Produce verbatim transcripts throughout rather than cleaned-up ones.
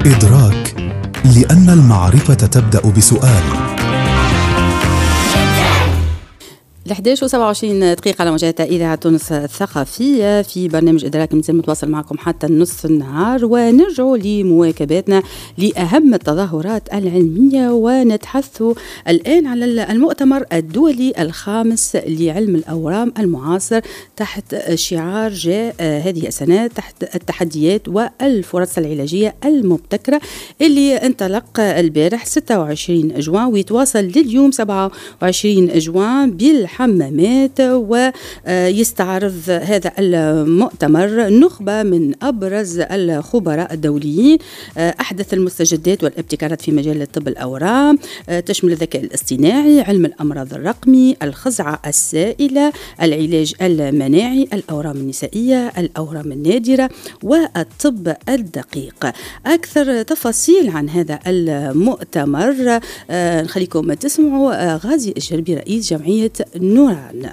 إدراك، لأن المعرفة تبدأ بسؤال. الحداش وسبعة وعشرين دقيقة على موجات إذاعة تونس الثقافية في برنامج إدراك مازال متواصل معكم حتى نصف النهار، ونرجع لمواكباتنا لأهم التظاهرات العلمية، ونتحدث الآن على المؤتمر الدولي الخامس لعلم الأورام المعاصر تحت شعار جاء هذه السنة تحت التحديات والفرص العلاجية المبتكرة، اللي انطلق البارح ستة وعشرين جوان ويتواصل لليوم سبعة وعشرين جوان بالحمامات. ويستعرض هذا المؤتمر نخبة من أبرز الخبراء الدوليين، أحدث المستجدات والابتكارات في مجال طب الأورام، تشمل الذكاء الاصطناعي، علم الأمراض الرقمي، الخزعة السائلة، العلاج المناعي، الأورام النسائية، الأورام النادرة، والطب الدقيق. أكثر تفاصيل عن هذا المؤتمر نخليكم تسمعوا غازي الجربي رئيس جمعية نوران.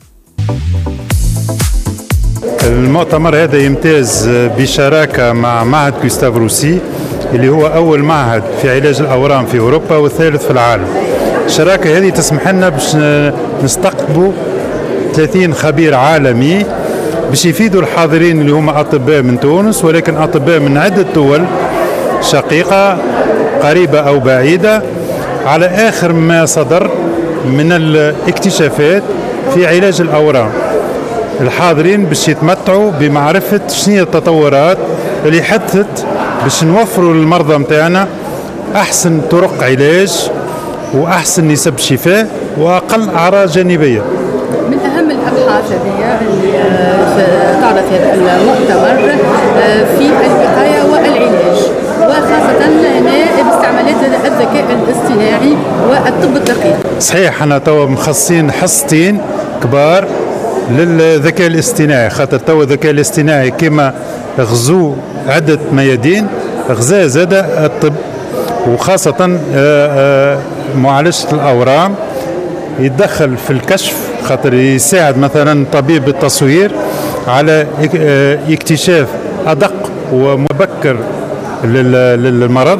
المؤتمر هذا يمتاز بشراكة مع معهد غوستاف روسي، اللي هو أول معهد في علاج الأورام في أوروبا والثالث في العالم. الشراكة هذه تسمح لنا باش نستقطبوا ثلاثين خبير عالمي باش يفيدوا الحاضرين اللي هم أطباء من تونس، ولكن أطباء من عدة دول شقيقة قريبة أو بعيدة، على آخر ما صدر من الاكتشافات في علاج الأورام. الحاضرين باش يتمتعوا بمعرفة شنو التطورات اللي حدثت باش نوفروا للمرضى متاعنا أحسن طرق علاج وأحسن نسب شفاء وأقل أعراض جانبية. من أهم الأبحاث هذه اللي تعرض هذا المؤتمر في الوقاية والعلاج، وخاصة هنا باستعمالات الذكاء الاصطناعي والطب الدقيق. صحيح، احنا توا مخصصين حصتين كبار للذكاء الاصطناعي، خاطر توا الذكاء الاصطناعي كما غزو عدة ميادين غزا زاد الطب، وخاصة معالجة الأورام. يتدخل في الكشف خاطر يساعد مثلا طبيب التصوير على اكتشاف أدق ومبكر للمرض،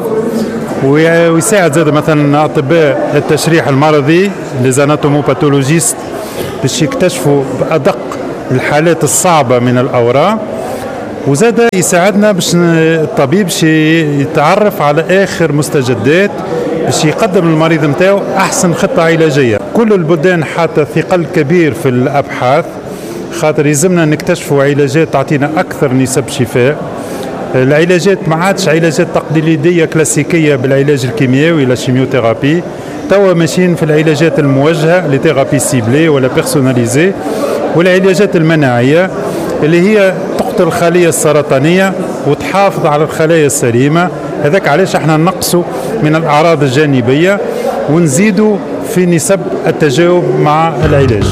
ويساعد زاد مثلا أطباء التشريح المرضي لزاناتوموباثولوجيست باش يكتشفوا بأدق الحالات الصعبة من الأورام، وزاد يساعدنا باش الطبيب باش يتعرف على آخر مستجدات باش يقدم للمريض نتاعو أحسن خطة علاجية. كل البلدان حاطة ثقل كبير في الأبحاث، خاطر يلزمنا نكتشفوا علاجات تعطينا أكثر نسب شفاء. العلاجات ما عادش علاجات تقليدية كلاسيكية بالعلاج الكيميائي ولا شيميوثيرابي، توا ماشيين في العلاجات الموجهة لثيرابي سيبلي ولا بيرسوناليزي، والعلاجات المناعية اللي هي تقتل الخلية السرطانية وتحافظ على الخلايا السليمة. هذاك علاش احنا نقصوا من الأعراض الجانبية ونزيدوا في نسب التجاوب مع العلاج.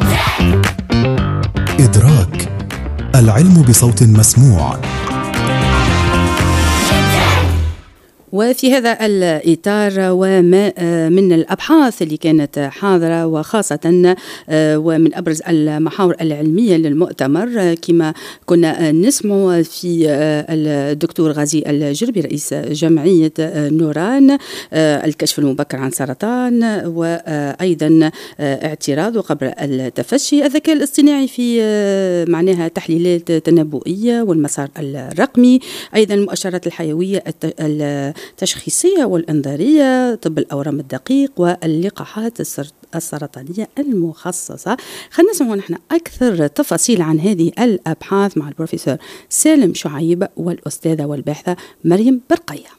إدراك، العلم بصوت مسموع. وفي هذا الإطار وما من الأبحاث اللي كانت حاضرة، وخاصة ومن أبرز المحاور العلمية للمؤتمر كما كنا نسمع في الدكتور غازي الجربي رئيس جمعية نوران، الكشف المبكر عن سرطان، وأيضا اعتراض قبل التفشي، الذكاء الاصطناعي في معناها تحليلات تنبؤية والمسار الرقمي، أيضا المؤشرات الحيوية التشخيصية والإنذارية، طب الأورام الدقيق، واللقاحات السرطانية المخصصة. خلينا نسمع نحن أكثر تفاصيل عن هذه الأبحاث مع البروفيسور سالم شعيب والأستاذة والباحثة مريم برقية.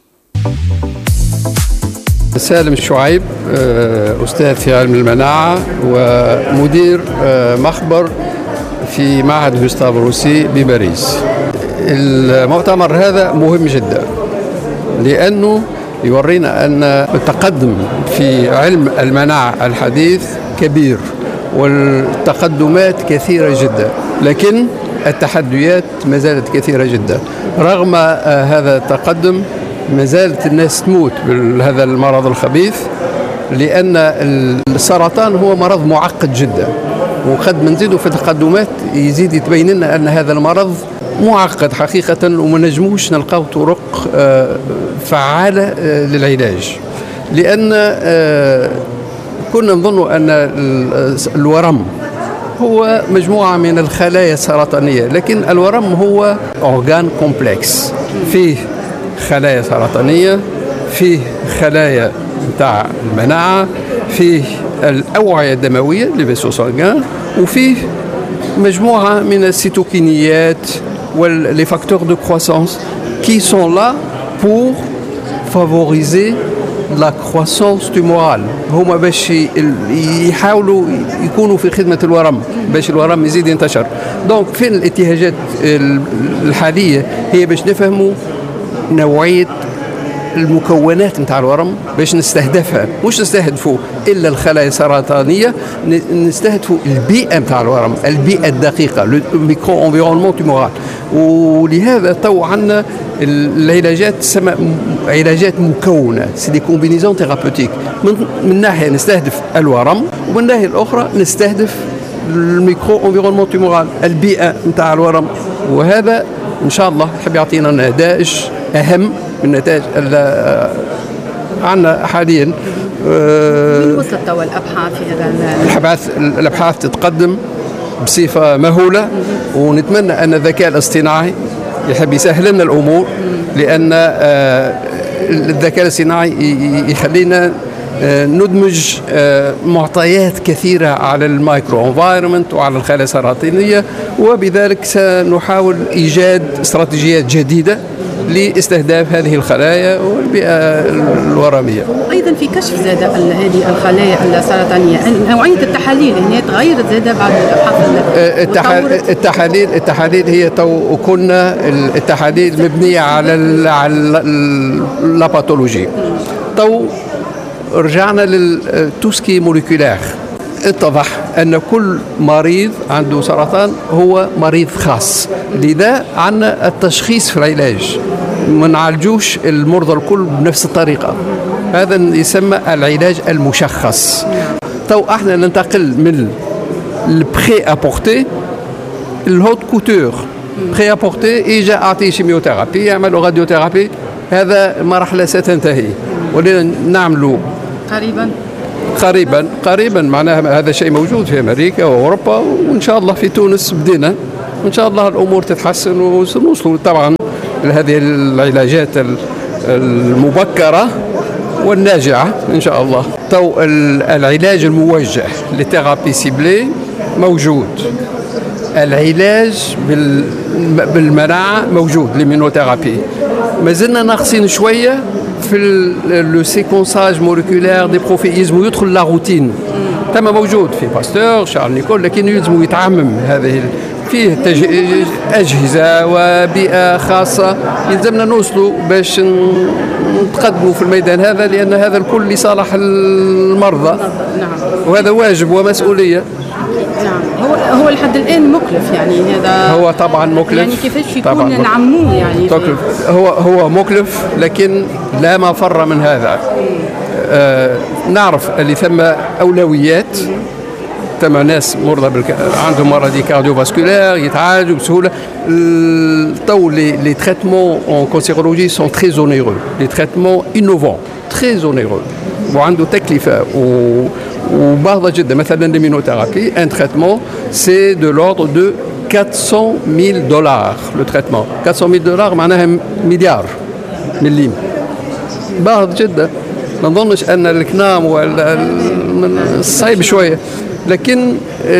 سالم شعيب أستاذ في علم المناعة ومدير مخبر في معهد غوستاف روسي بباريس. المؤتمر هذا مهم جدا لأنه يورينا أن التقدم في علم المناعة الحديث كبير والتقدمات كثيرة جدا، لكن التحديات ما زالت كثيرة جدا. رغم هذا التقدم ما زالت الناس تموت بهذا المرض الخبيث، لأن السرطان هو مرض معقد جدا، وقد ما نزيدوا في التقدمات يزيد يتبين لنا أن هذا المرض معقد حقيقة، وما نجموش نلقاو طرق فعالة للعلاج، لأن كنا نظن أن الورم هو مجموعة من الخلايا السرطانية، لكن الورم هو أورغان كومبلكس، فيه خلايا سرطانية، فيه خلايا بتاع المناعة، فيه الأوعية الدموية لفيسو سانغان، وفيه مجموعة من السيتوكينيات واللي فاكتور دو كروسانس qui sont là pour favoriser la croissance tumorale. هما باش يحاولوا يكونوا في خدمة الورم باش الورم يزيد ينتشر. دونك فين الاتجاهات الحالية هي باش نفهموا نوعية المكونات نتاع الورم باش نستهدفها، مش نستهدفوا الا الخلايا السرطانيه، نستهدفوا البيئه نتاع الورم، البيئه الدقيقه، الميكرو انفيرونمون تيمورال. ولهذا تو عندنا العلاجات تسمى علاجات مكونه، سي دي كومبينيزون ثيرابوتيك. من, من ناحيه نستهدف الورم، ومن الناحيه الاخرى نستهدف الميكرو انفيرونمون تيمورال، البيئه نتاع الورم. وهذا ان شاء الله يحب يعطينا نتائج اهم من النتائج اللي عندنا حاليا. وين وصلت توا الابحاث في هذا الابحاث؟ الابحاث تتقدم بصفه مهوله، ونتمنى ان الذكاء الاصطناعي يحب يسهل لنا الامور، لان الذكاء الاصطناعي يخلينا ندمج معطيات كثيرة على المايكرو انفايرمنت وعلى الخلايا السرطانية، وبذلك سنحاول إيجاد استراتيجيات جديدة لاستهداف هذه الخلايا والبيئة الورمية. أيضا في كشف زاد هذه الخلايا السرطانية، نوعية التحاليل هنا تغيرت زاد بعد الأبحاث. التحاليل التحاليل هي تو كنا التحاليل مبنية على اللاباثولوجي، تو رجعنا للتوسكي موليكولار. اتضح أن كل مريض عنده سرطان هو مريض خاص، لذا عندنا التشخيص في العلاج، ما نعالجوش المرضى الكل بنفس الطريقة، هذا يسمى العلاج المشخص. تو احنا ننتقل من البري ابورتي الهوت كوتور. بري ابورتي اجا اعطي شيميوثيرابي، يعملوا راديوثيرابي، هذا مرحلة ستنتهي، ولينا نعملوا قريبا قريبا قريبا معناها هذا شيء موجود في امريكا واوروبا، وان شاء الله في تونس بدينا، وان شاء الله الامور تتحسن وسنوصلوا طبعا لهذه العلاجات المبكره والناجعه ان شاء الله. تو العلاج الموجه للثيرابي سيبلي موجود، العلاج بالمناعه موجود، ليمينوثيرابي. ما زلنا ناقصين شويه في لو سيكونساج موليكولار دي بروفيليزم، ويدخل لا روتين تم موجود في باستور شارل نيكول، لكن يلزم يتعمم هذه فيه أجهزة وبيئة خاصة يلزمنا نوصلوا باش نتقدموا في الميدان هذا، لأن هذا الكل لصالح المرضى. نعم. وهذا واجب ومسؤولية. نعم. هو هو لحد الآن مكلف، يعني هذا هو طبعا مكلف، يعني كيفاش يكون نعموه يعني هو هو مكلف، لكن لا مفر من هذا. آه نعرف اللي ثم أولويات، ثم ناس مرضى بالك... عندهم مرض كارديو فاسكولار يتعالجوا بسهولة. تو لي تريتمون اون كونسيرولوجي سون تري اونيرو، لي تريتمون انوفون تري اونيرو وعنده تكلفة و وباهظة جدا. مثلا l'immunothérapie, un traitement, c'est de l'ordre de quatre cent mille dollars le traitement. quatre cent mille dollars معناها مليار مليم، باهظ جدا. ما نظنش أن الكنام صعيب شوية، لكن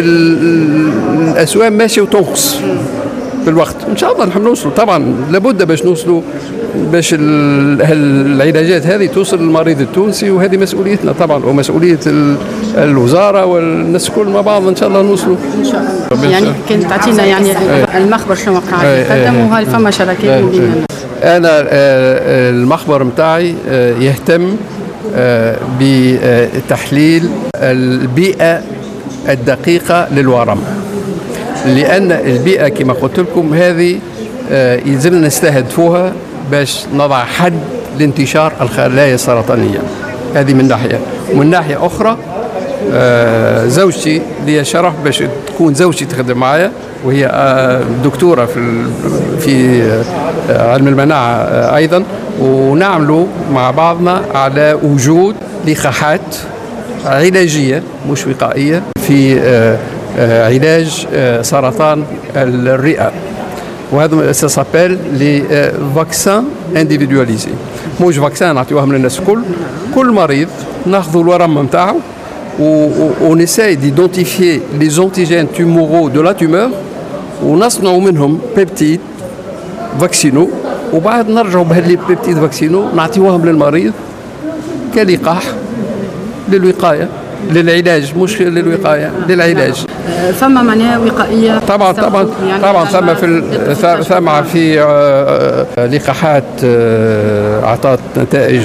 الأسواق ماشية وتنقص بالوقت. إن شاء الله نحن نوصلوا، طبعا لابد باش نوصلوا، باش العلاجات هذه توصل للمريض التونسي، وهذه مسؤوليتنا طبعا ومسؤولية الوزارة والناس كل مع بعض. إن شاء الله نوصلوا إن شاء الله. يعني كنت تعطينا يعني المخبر شنو قاعد يقدم، وهل فما شراكات بيننا؟ أنا المخبر متاعي يهتم بتحليل البيئة الدقيقة للورم، لأن البيئة كما قلت لكم هذه يلزمنا نستهدفوها باش نضع حد لانتشار الخلايا السرطانية. هذه من ناحية، ومن ناحية أخرى آه زوجتي لي شرف باش تكون زوجتي تخدم معايا، وهي آه دكتورة في في آه علم المناعة آه أيضا، ونعملوا مع بعضنا على وجود لقاحات علاجية مش وقائية في آه آه علاج آه سرطان الرئة، وهذا سيسابيل لي فاكسان انديفيدواليزي، مش فاكسان نعطيوهم للناس الكل. كل مريض ناخذوا الورم نتاعو ونساي ديدونتيفيي لي زونتيجين تيمورو دو لا تيمور ونصنعوا منهم بيبتيد فاكسينو، وبعد نرجعوا بهاللي بيبتيد فاكسينو نعطيوهم للمريض كلقاح للوقاية للعلاج، مش للوقاية للعلاج. فما معناها وقائية طبعا طبعا يعني طبعا ثم في ثم في لقاحات اعطت نتائج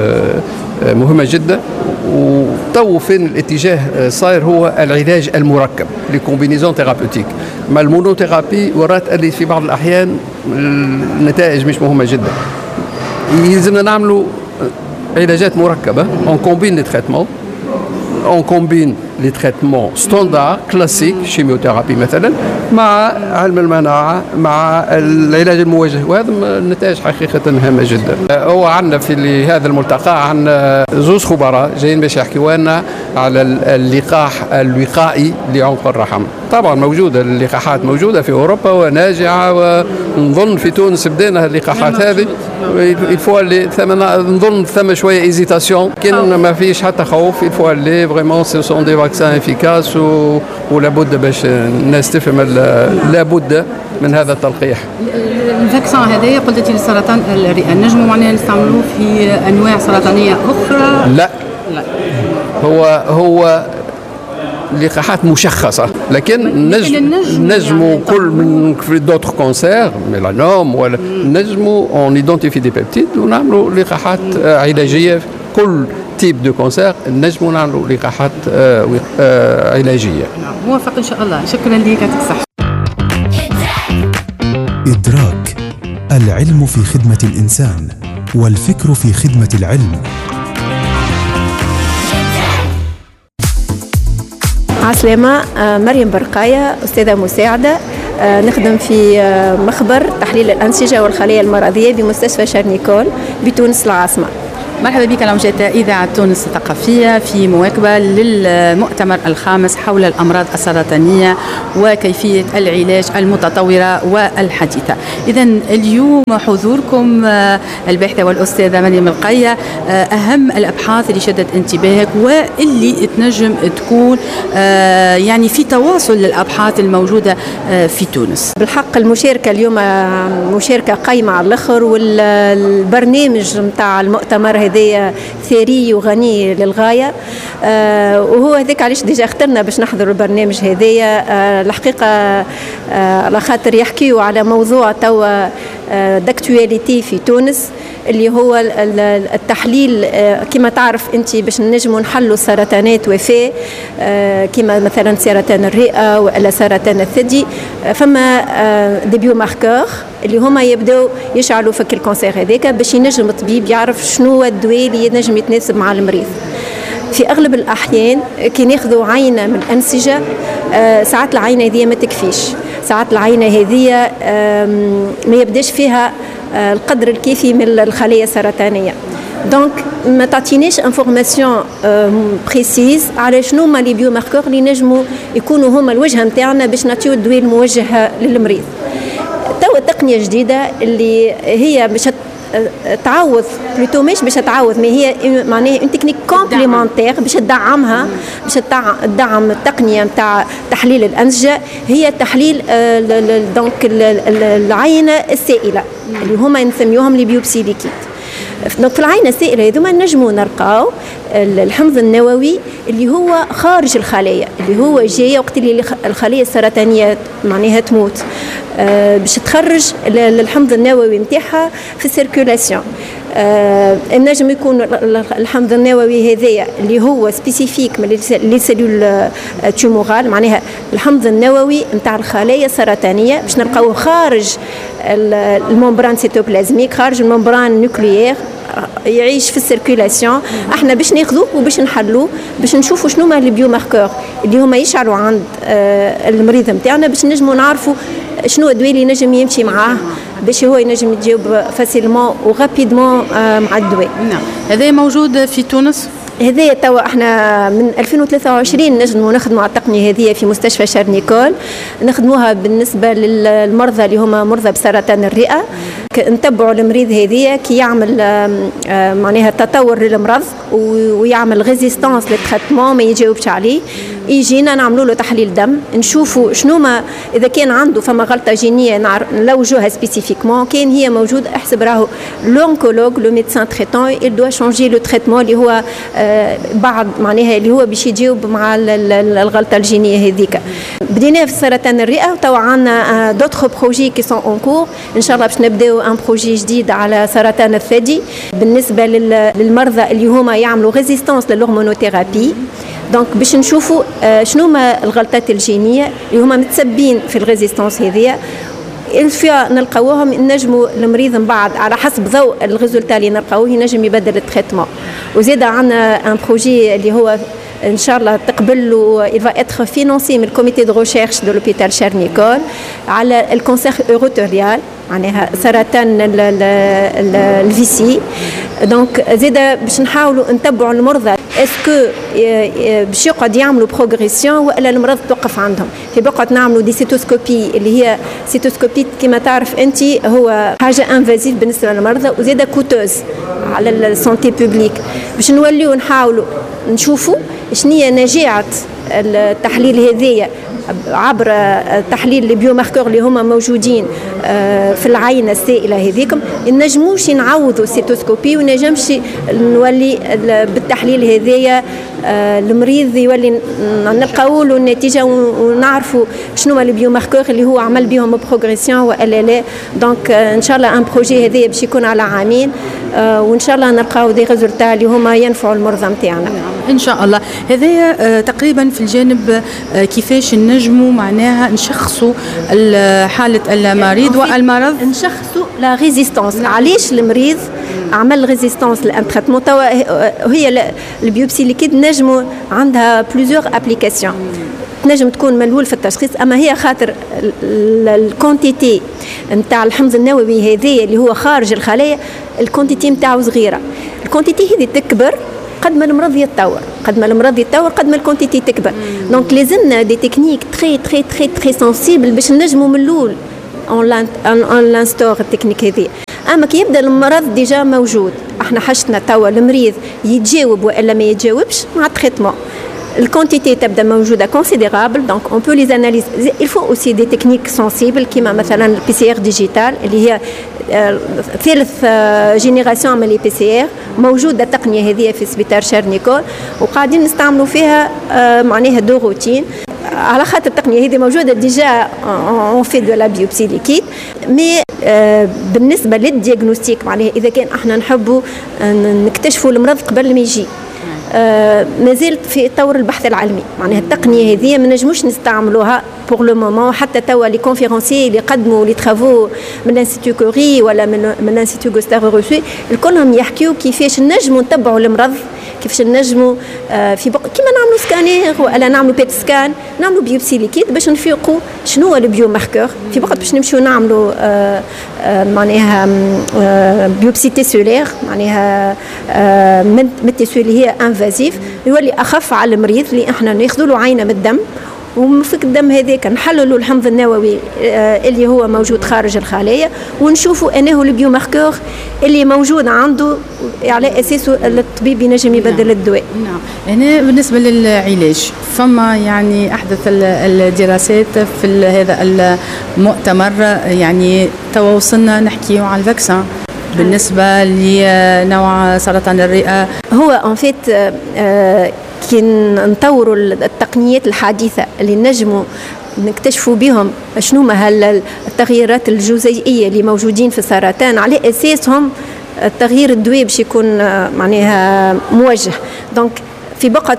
مهمة جدا، وتو فين الاتجاه صاير هو العلاج المركب لكومبينيزون ثيرابيوتيك. ما المونوثيرابي ورات اللي في بعض الأحيان النتائج مش مهمة جدا، يلزمنا نعملوا علاجات مركبة. on combine les traitements on combine les traitements standards classiques chimiothérapie مثلا مع علم المناعة مع العلاج الموجه، وهذا النتائج حقيقة هامة جدا. هو عندنا في هذا الملتقى عندنا زوج خبراء جايين باش يحكيوا لنا على اللقاح الوقائي لعنق الرحم. طبعا موجودة اللقاحات موجودة في أوروبا وناجعة، ونظن في تونس بدينا اللقاحات هذه الفوا اللي نظن ثم شوية إيزيتاسيون، كان ما فيش حتى خوف. الفوا اللي فريمون سو سون دي فاكسان افيكاس، ولابد باش الناس تفهم لابد من هذا التلقيح. الفاكسان هذايا قلتي لسرطان الرئة، نجموا معناها نستعملوه في أنواع سرطانية أخرى؟ لا لا، هو هو لقاحات مشخصة، لكن نجم نجموا كل من في دوتر كونسير ميلانوم ولا نجموا اون ايدونتيفي دي بيبتيد ونعملوا لقاحات علاجية. كل تيب دو كونسير نجموا نعملوا لقاحات علاجية. موافق إن شاء الله. شكرا لك، يعطيك الصحة. إدراك: العلم في خدمة الإنسان والفكر في خدمة العلم. عسلامة، مريم برقاية، أستاذة مساعدة، نخدم في مخبر تحليل الأنسجة والخلايا المرضية بمستشفى شارنيكول بتونس العاصمة. مرحبا بك على موجات إذاعة تونس الثقافية في مواكبة للمؤتمر الخامس حول الأمراض السرطانية وكيفية العلاج المتطورة والحديثة. إذا اليوم حضوركم الباحثة والأستاذة مريم القية، أهم الأبحاث اللي شدت انتباهك واللي تنجم تكون يعني في تواصل للأبحاث الموجودة في تونس. بالحق المشاركة اليوم مشاركة قايمة على الآخر، والبرنامج متاع المؤتمر هذا ثري وغني للغاية، آه وهو هذاك علاش ديجا اخترنا باش نحضر البرنامج هذايا. آه الحقيقة آه على خاطر يحكيوا على موضوع توا آه داكتواليتي في تونس، اللي هو التحليل. آه كما تعرف انت باش نجموا نحلوا سرطانات وفاة، آه كما مثلا سرطان الرئة ولا سرطان الثدي، آه فما آه دي بيو ماركور اللي هما يبداو يشعلوا فك الكونسير هذاك باش ينجم الطبيب يعرف شنو الدواء اللي ينجم يتناسب مع المريض. في اغلب الاحيان كي ناخذوا عينه من الانسجه، آه ساعات العينه هذه ما تكفيش، ساعات العينه هذه آه ما يبداش فيها آه القدر الكافي من الخلايا السرطانيه. دونك ما تعطينيش انفورماسيون بريسيز على شنو هما لي بيو ماركور اللي نجموا يكونوا هما الوجهه نتاعنا باش نعطيو الدواء الموجه للمريض. توا تقنيه جديده اللي هي باش تعوض بلوتو، مش باش تعوض، ما هي معناها اون تكنيك كومبليمونتير باش تدعمها، باش تدعم التقنيه نتاع تحليل الانسجه، هي تحليل دونك العينه السائله اللي هما نسميوهم لي بيوبسي ليكيد. دونك في العينه السائله هذوما نجموا نلقاو الحمض النووي اللي هو خارج الخلايا، اللي هو جاي وقت اللي الخلايا السرطانيه معناها تموت، آه باش تخرج الحمض النووي نتاعها في السيركولاسيون. آه النجم يكون الحمض النووي هذايا اللي هو سبيسيفيك من لي سيلول تيومورال، معناها الحمض النووي نتاع الخلايا السرطانيه باش نلقاوه خارج الممبران سيتوبلازميك، خارج الممبران نوكليير، يعيش في السيركيلاسيون، احنا باش ناخذوه وباش نحلوه، باش نشوفوا شنو هما البيو ماركور اللي هما يشعروا عند المريض نتاعنا، باش نجموا نعرفوا شنو الدواء اللي نجم يمشي معاه باش هو ينجم يتجاوب فاسيلمون ورابيدمون مع الدواء. نعم، هذا موجود في تونس؟ هذايا توا احنا من ألفين وثلاثة وعشرين نجموا نخدموا على التقنيه هذه في مستشفى شارنيكول، نخدموها بالنسبه للمرضى اللي هما مرضى بسرطان الرئه، نتبعوا المريض هذيا كي يعمل معناها تطور للمرض ويعمل ريزيستانس للتريتمون ما يجاوبش عليه، يجينا نعملوا له تحليل دم، نشوفوا شنو ما اذا كان عنده فما غلطه جينيه نلوجوها سبيسيفيكمون، كان هي موجود احسب راهو لونكولوج لو ميدسان تريتون il doit changer le traitement اللي هو بعد معناها اللي هو باش يجاوب مع الغلطه الجينيه هذيك. بدينا في سرطان الرئه وتوا عندنا دوطخ بروجي كي سون اون كور، ان شاء الله باش نبداو ان بروجي جديد على سرطان الثدي بالنسبه للمرضى اللي هما يعملوا ريزيستانس للهرمونوثيرابي. دونك باش نشوفوا شنو ما الغلطات الجينيه اللي هما متسبين في الريزيستانس هذيا، الفيا نلقاوهم نجموا المريض من بعد على حسب ضوء الريزولتا اللي نلقاوه ينجم يبدل التريتمون. وزيد عندنا ان بروجي اللي هو ان شاء الله تقبل له il va être financé من الكوميتي دو ريشيرش دو لوبيتال شارنيكول على الكونسير اوروتوريال معناها سرطان الفيسي. دونك زيد باش نحاولوا نتبعوا المرضى اسكو باش يقعد يعملوا بروغريسيون ولا المرض توقف عندهم، في بقعد نعملوا دي سيتوسكوبي اللي هي سيتوسكوبي كما تعرف انت هو حاجه انفازيف بالنسبه للمرضى وزيد كوتوز على السانتي بوبليك، باش نوليو نحاولوا نشوفوا شنية نجاعة التحليل هذية عبر تحليل البيوماركور اللي هما موجودين في العينة السائلة هذيكم، نجموش نعوضوا السيتوسكوبي ونجمش نولي بالتحليل هذية المريض يولي نلقاو له النتيجة ونعرفوا شنو هما البيوماركور اللي هو عمل بهم بروغريسيون والا لا. دونك ان شاء الله ان بروجي هذايا باش يكون على عامين وان شاء الله نلقاو دي ريزولتا اللي هما ينفعوا المرضى نتاعنا ان شاء الله. هذايا تقريبا في الجانب كيفاش نجموا معناها نشخصوا حالة المريض والمرض، نشخصوا لا ريزيستانس علاش المريض عمل ريزيستانس لان تريتمون. توا هي البيوبسي ليكيد نجموا عندها بليزيور ابليكاسيون، تنجم تكون ملول في التشخيص، اما هي خاطر الكونتيتي نتاع الحمض النووي هذايا اللي هو خارج الخلايا الكونتيتي نتاعو صغيره، الكونتيتي هذه تكبر قد ما المرض يتطور، قد ما المرض يتطور قد ما الكونتيتي تكبر. دونك لازمنا دي تكنيك تري تري تري تري سنسيبل باش نجموا من الاول اون اون لانستور التكنيك هذه. اما كي يبدا المرض ديجا موجود احنا حاجتنا توا المريض يتجاوب والا ما يتجاوبش مع التريتمون. الكونتيتي تبدا موجوده كونسيديرابل، دونك اون بو لي اناليز. الفو اوسي دي تكنيك سنسيبل كيما مثلا البي سي ار ديجيتال اللي هي ثالث جينيراسيون من لي بي سي ار، موجوده التقنيه هذه في سبيطار شارنيكول وقاعدين نستعملوا فيها معناها دو روتين على خاطر التقنيه هذه موجوده ديجا اون في دو لا بيوبسي ليكيد. مي بالنسبه للدياغنوستيك معناها اذا كان احنا نحبوا نكتشفوا المرض قبل ما يجي آه ما زالت في طور البحث العلمي، معناها التقنيه هذه ما نجموش نستعملوها بور لو مومون. حتى توا لي كونفيرونسي اللي قدموا لي ترافو من انستيتو كوري ولا من من انستيتو غوستاف روسي الكلهم يحكيوا كيفاش نجموا نتبعوا المرض، كيفاش نجموا آه في بق... كيما نعملوا سكانير ولا نعملوا بيت سكان، نعملوا بيوبسي ليكيد باش نفيقوا شنو هو البيو ماركور، في وقت باش نمشيو نعملوا آه آه معناها آه بيوبسي تيسولير معناها آه من التيسول اللي هي انفازيف يولي اخف على المريض اللي احنا ناخذوا له عينه من الدم ومفك الدم هذاك نحللوا الحمض النووي اللي هو موجود خارج الخلايا ونشوفوا انه البيو ماركور اللي موجود عنده على اساسه الطبيب ينجم يبدل نعم. الدواء. نعم. هنا بالنسبه للعلاج فما يعني احدث الدراسات في هذا المؤتمر، يعني توا وصلنا نحكيو على الفاكسان بالنسبه لنوع سرطان الرئه. هو ان فيت آه كي نطوروا التقنيات الحديثه اللي نجموا نكتشفوا بهم شنو ما التغييرات الجزيئيه اللي موجودين في السرطان، على اساسهم التغيير الدواء باش يكون معناها موجه. دونك في بقعة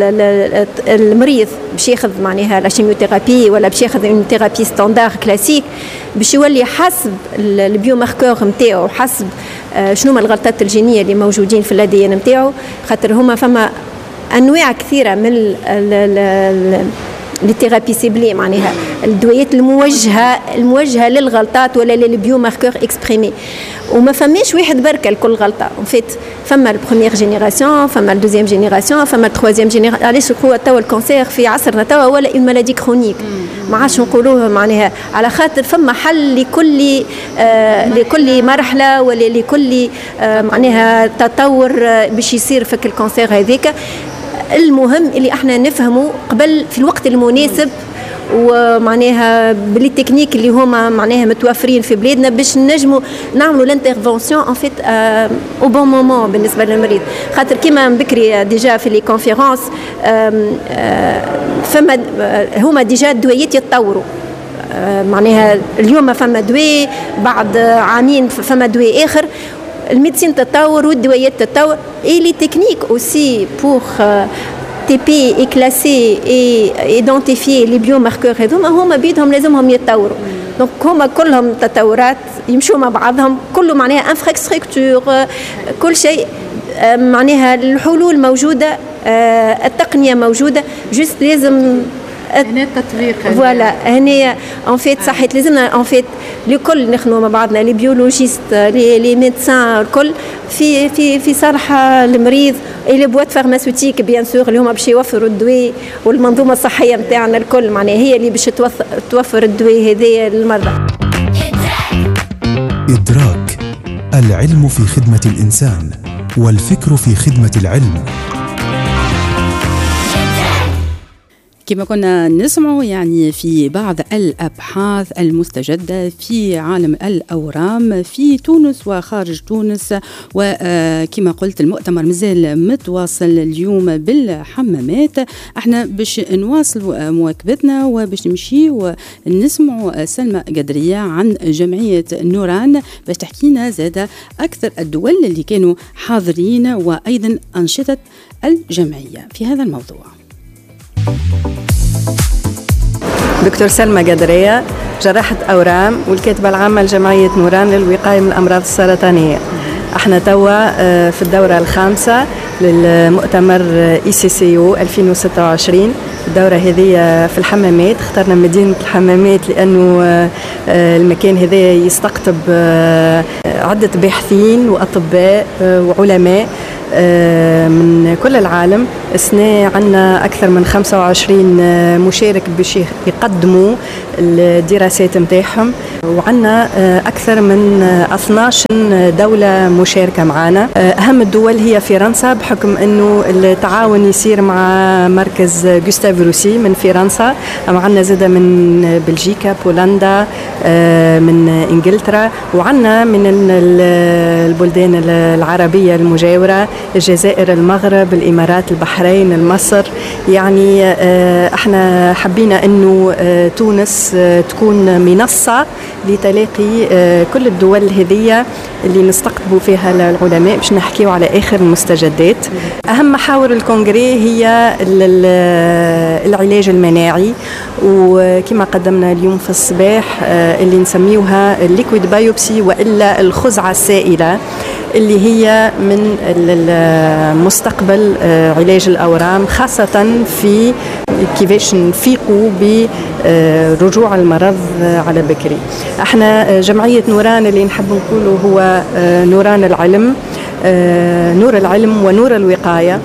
المريض باش ياخذ معناها لا شيميوثيرابي ولا باش ياخذ اون ثيرابي ستاندار كلاسيك باش يولي حسب البيو ماركور نتاعو حسب شنو ما الغلطات الجينيه اللي موجودين في الادي ان نتاعو، خاطر هما فما انواع كثيره من ال ال ال الثيرابي سيبلي، معناها الدويات الموجهه الموجهه للغلطات ولا للبيو ماركور اكسبريمي، وما فماش واحد بركه لكل غلطه. ان فيت فما البروميير جينيراسيون، فما الدوزيام جينيراسيون، فما التروازيام جينيراسيون. علاش هو توا الكونسير في عصرنا توا ولا اون مالادي كرونيك، ما عادش نقولوه معناها، على خاطر فما حل لكل آه لكل مرحله ولا لكل آه معناها تطور آه باش يصير فك الكونسير هذيك. المهم اللي احنا نفهمه قبل في الوقت المناسب، ومعناها باللي تكنيك اللي هما معناها متوفرين في بلادنا باش نجموا نعملوا الانترفونسيون ان فيت او بون مومون بالنسبه للمريض. خاطر كيما بكري ديجا في لي كونفيرونس فما هما ديجا الدويات يتطوروا، معناها اليوم فما دواء، بعد عامين فما دواء اخر، الميديسين تتطور والدويات تتطور، et les techniques aussi pour euh, تيبي اي كلاسي اي ايدونتيفي لي بيوماركور هذوما هما بيدهم لازمهم يتطوروا. دونك هما كلهم تطورات يمشوا مع بعضهم، كله معناها انفراستركتور، كل شيء معناها الحلول موجوده، التقنيه موجوده، جست لازم هنا التطبيق. فوالا هنا ان فيت صحيت لازمنا ان فيت الكل نخدموا مع بعضنا، لي بيولوجيست لي لي ميدسان الكل في في في صالح المريض، اي لي بوات فارماسيوتيك بيان سور اللي هما باش يوفروا الدواء، والمنظومه الصحيه نتاعنا الكل معناها هي اللي باش توفر الدواء هذايا للمرضى. إدراك، العلم في خدمة الإنسان والفكر في خدمة العلم. كما كنا نسمع يعني في بعض الأبحاث المستجدة في عالم الأورام في تونس وخارج تونس، وكما قلت المؤتمر مازال متواصل اليوم بالحمامات. احنا باش نواصلوا مواكبتنا وباش نمشي ونسمعوا سلمى قدرية عن جمعية نوران باش تحكينا زادة أكثر الدول اللي كانوا حاضرين وأيضا أنشطة الجمعية في هذا الموضوع. دكتور سلمى قدرية، جراحة أورام والكاتبة العامة لجمعية نوران للوقاية من الأمراض السرطانية. احنا توا في الدورة الخامسة للمؤتمر اي سي سي او ألفين وستة وعشرين. الدورة هذه في الحمامات، اخترنا مدينة الحمامات لأنه المكان هذا يستقطب عدة باحثين وأطباء وعلماء من كل العالم. السنة عنا أكثر من خمسة وعشرين مشارك باش يقدموا الدراسات متاعهم، وعنا أكثر من اثناش دولة مشاركة معنا. أهم الدول هي فرنسا، بحكم أنه التعاون يصير مع مركز غوستاف روسي من فرنسا، معنا زادة من بلجيكا، بولندا، من إنجلترا، وعنا من البلدان العربية المجاورة، الجزائر، المغرب، الإمارات، البحرين، مصر. يعني احنا حبينا أنه تونس تكون منصة لتلاقي كل الدول هذه اللي نستقطبوا فيها العلماء باش نحكيوا على آخر المستجدات. أهم محاور الكونغري هي العلاج المناعي، وكما قدمنا اليوم في الصباح اللي نسميوها الليكويد بايوبسي وإلا الخزعة السائلة، اللي هي من مستقبل علاج الأورام، خاصة في كيفاش نفيقوا برجوع المرض على بكري. احنا جمعية نوران اللي نحب نقوله هو نوران العلم، نور العلم ونور الوقاية.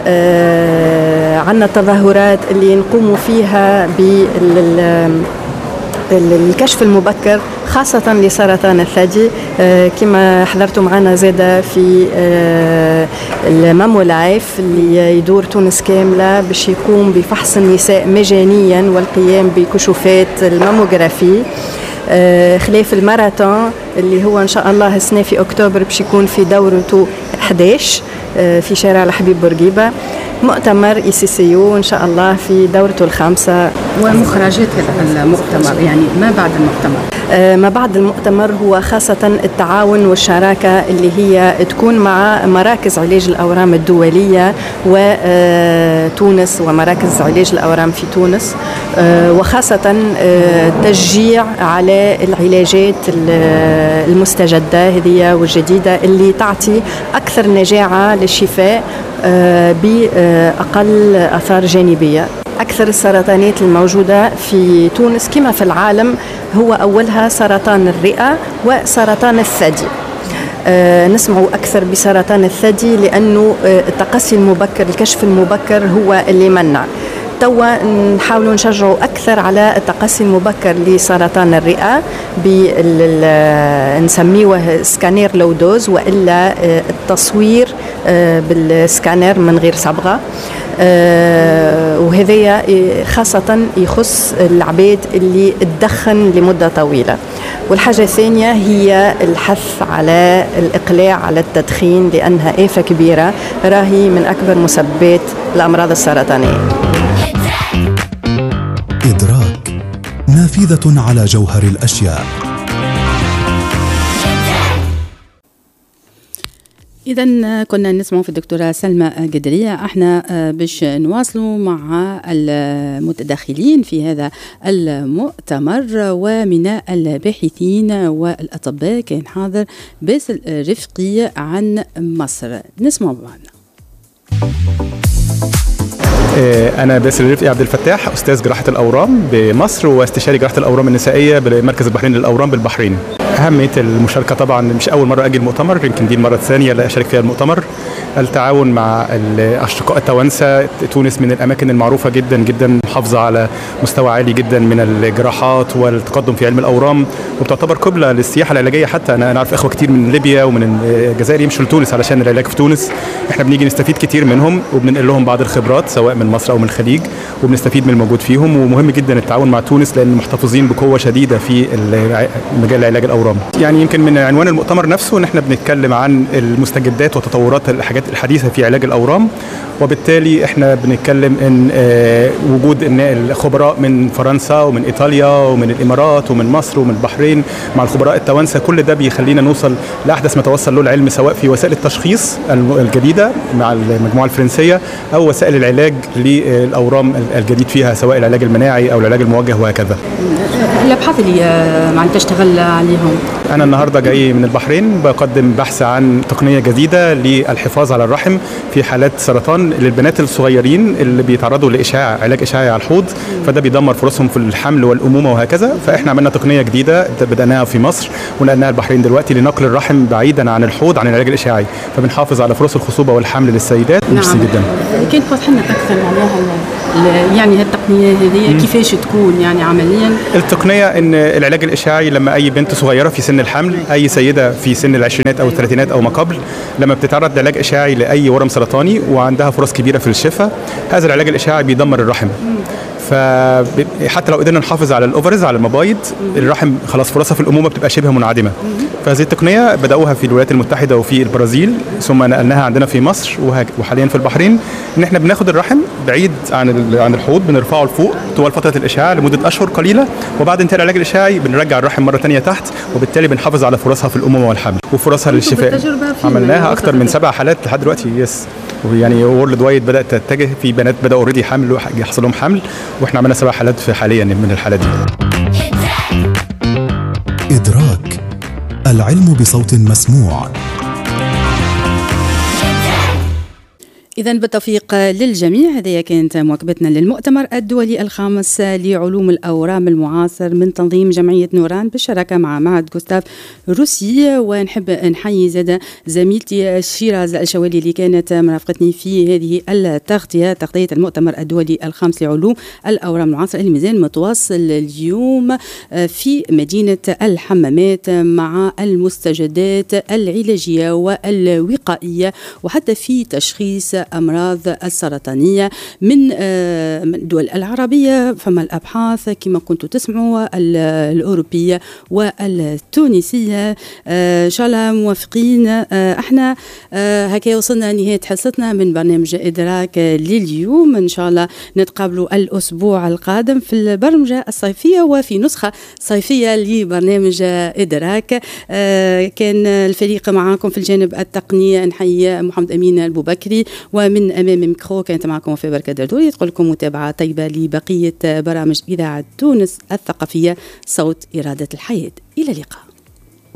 عنا تظاهرات اللي نقوموا فيها بال الكشف المبكر خاصة لسرطان الثدي، كما حضرتوا معنا زادة في المامو لايف اللي يدور تونس كاملة باش يقوم بفحص النساء مجانيا والقيام بكشوفات الماموغرافي، خلاف الماراثون اللي هو إن شاء الله السنة في أكتوبر باش يكون في دورته إحدى عشر في شارع الحبيب بورقيبة. مؤتمر اي سي سي او ان شاء الله في دورته الخامسه. ومخرجات هذا المؤتمر يعني ما بعد المؤتمر؟ آه ما بعد المؤتمر هو خاصة التعاون والشراكة اللي هي تكون مع مراكز علاج الأورام الدولية وتونس ومراكز علاج الأورام في تونس، آه وخاصة آه تشجيع على العلاجات المستجدة هذه والجديدة اللي تعطي أكثر نجاعة للشفاء بأقل آثار جانبية. أكثر السرطانات الموجودة في تونس كما في العالم هو أولها سرطان الرئة وسرطان الثدي. أه نسمع أكثر بسرطان الثدي لأنه التقصي المبكر الكشف المبكر هو اللي منع. توا نحاولوا نشجعوا أكثر على التقصي المبكر لسرطان الرئة نسميه سكانير لو دوز وإلا التصوير بالسكانير من غير صبغة. آه وهذا خاصة يخص العباد اللي تدخن لمدة طويلة. والحاجة الثانية هي الحث على الإقلاع على التدخين لأنها آفة كبيرة راهي من أكبر مسببات الأمراض السرطانية. إدراك نافذة على جوهر الأشياء. إذا كنا نسمع في الدكتورة سلمى قدرية. احنا باش نواصلوا مع المتداخلين في هذا المؤتمر، ومن الباحثين والأطباء كان حاضر باسل رفقي عن مصر. نسمع بعضنا. أنا باسل رفقي عبد الفتاح، أستاذ جراحة الأورام بمصر واستشاري جراحة الأورام النسائية بمركز البحرين للأورام بالبحرين. أهمية المشاركة طبعا مش أول مرة أجي المؤتمر، يمكن دي المرة الثانية اللي أشارك فيها المؤتمر. التعاون مع الأشقاء التوانسة، تونس من الأماكن المعروفة جدا جدا، محافظة على مستوى عالي جدا من الجراحات والتقدم في علم الأورام، وبتعتبر قبلة للسياحة العلاجية. حتى أنا أعرف إخوة كتير من ليبيا ومن الجزائر يمشوا لتونس علشان العلاج في تونس. إحنا بنيجي نستفيد كتير منهم وبننقل لهم بعض الخبرات سواء من مصر أو من الخليج، وبنستفيد من الموجود فيهم. ومهم جدا التعاون مع تونس لأن محتفظين بقوة شديدة في مجال علاج الأورام. يعني يمكن من عنوان المؤتمر نفسه إن إحنا بنتكلم عن المستجدات وتطورات الحاجات الحديثة في علاج الأورام، وبالتالي إحنا بنتكلم إن وجود إن الخبراء من فرنسا ومن إيطاليا ومن الإمارات ومن مصر ومن البحرين مع الخبراء التوانسة، كل ده بيخلينا نوصل لأحدث ما توصل له العلم سواء في وسائل التشخيص الجديدة مع المجموعة الفرنسية أو وسائل العلاج للأورام الجديد فيها سواء العلاج المناعي أو العلاج الموجه وهكذا. الأبحاث اللي مع تشتغل عليهم. أنا النهاردة جاي من البحرين بقدم بحث عن تقنية جديدة للحفاظ على الرحم في حالات سرطان للبنات الصغيرين اللي بيتعرضوا لإشعاع علاج إشعاعي على الحوض، فده بيدمر فرصهم في الحمل والأمومة وهكذا. فإحنا عملنا تقنية جديدة بدأناها في مصر ونقلناها البحرين دلوقتي لنقل الرحم بعيدا عن الحوض عن العلاج الإشعاعي، فبنحافظ على فرص الخصوبة والحمل للسيدات. نعم. جدا. كيف توضح لنا أكثر معناها يعني هالتقنية هذه كيفاش تكون يعني عمليا؟ التقنية إن العلاج الإشعاعي لما أي بنت صغيرة في سن الحمل، أي سيدة في سن العشرينات أو الثلاثينات أو ما قبل، لما بتتعرض لعلاج إشعاعي لأي ورم سرطاني وعندها فرص كبيرة في الشفاء، هذا العلاج الإشعاعي بيدمر الرحم. فحتى لو قدرنا نحافظ على الأوفرز على المبايض، الرحم خلاص فرصها في الأمومة بتبقى شبه منعدمة. فهذه التقنية بدأوها في الولايات المتحدة وفي البرازيل، ثم نقلناها عندنا في مصر وحاليا في البحرين، إن إحنا بناخد الرحم بعيد عن عن الحوض، بنرفعه لفوق طوال فترة الإشعاع لمدة أشهر قليلة، وبعد انتهاء العلاج الإشعاعي بنرجع الرحم مرة تانية تحت، وبالتالي بنحافظ على فرصها في الأمومة والحمل وفرصها للشفاء. عملناها أكثر من سبع حالات لحد دلوقتي. يس ويعني وورلد وايد بدأت تتجه في بنات بدأوا اوريدي حمل يحصل لهم حمل، واحنا عملنا سبع حالات في حاليا من الحالات دي. إدراك العلم بصوت مسموع. إذا بالتوفيق للجميع. هذه كانت مواكبتنا للمؤتمر الدولي الخامس لعلوم الأورام المعاصر من تنظيم جمعية نوران بالشراكة مع معهد جوستاف روسي. ونحب نحيي زادة زميلتي شيراز الشوالي اللي كانت مرافقتني في هذه التغطية، تغطية المؤتمر الدولي الخامس لعلوم الأورام المعاصر اللي مازال متواصل اليوم في مدينة الحمامات مع المستجدات العلاجية والوقائية وحتى في تشخيص أمراض السرطانية من الدول العربية. فما الأبحاث كما كنتوا تسمعوا الأوروبية والتونسية إن شاء الله موافقين. احنا هكا وصلنا نهاية حصتنا من برنامج إدراك لليوم. إن شاء الله نتقابلوا الأسبوع القادم في البرمجة الصيفية وفي نسخة صيفية لبرنامج إدراك. كان الفريق معاكم في الجانب التقني نحيي محمد أمين البوبكري، ومن أمام الميكرو كانت معكم وفاء بركة دردوري. تقول لكم متابعة طيبة لبقية برامج إذاعة تونس الثقافية، صوت إرادة الحياة. إلى اللقاء.